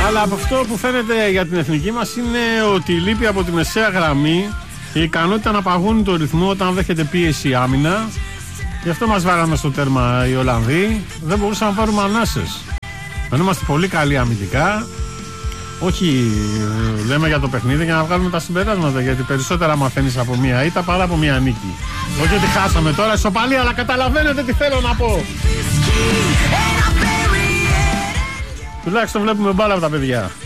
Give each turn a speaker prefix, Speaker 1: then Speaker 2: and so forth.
Speaker 1: Αλλά από αυτό που φαίνεται για την εθνική μας είναι ότι λείπει από τη μεσαία γραμμή η ικανότητα να παγώνει το ρυθμό όταν δέχεται πίεση άμυνα. Γι' αυτό μας βάλαμε στο τέρμα οι Ολλανδοί. Δεν μπορούσαμε να πάρουμε ανάσες. Αν είμαστε πολύ καλοί αμυντικά. Όχι, λέμε για το παιχνίδι για να βγάλουμε τα συμπεράσματα. Γιατί περισσότερα μαθαίνεις από μία ήττα παρά από μία νίκη. Όχι ότι χάσαμε τώρα ισοπαλία, αλλά καταλαβαίνετε τι θέλω να πω. Τουλάχιστον βλέπουμε μπάλα από τα παιδιά.